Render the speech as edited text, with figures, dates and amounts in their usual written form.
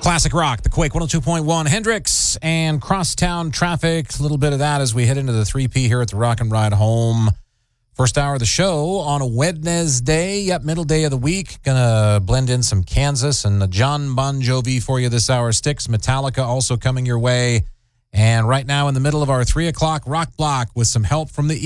Classic rock, the Quake 102.1, Hendrix, and crosstown traffic. A little bit of that as we head into the 3P here at the Rock and Ride Home. First hour of the show on a Wednesday. Yep, middle day of the week. Gonna blend in some Kansas and John Bon Jovi for you this hour. Styx, Metallica also coming your way. And right now in the middle of our 3 o'clock rock block with some help from the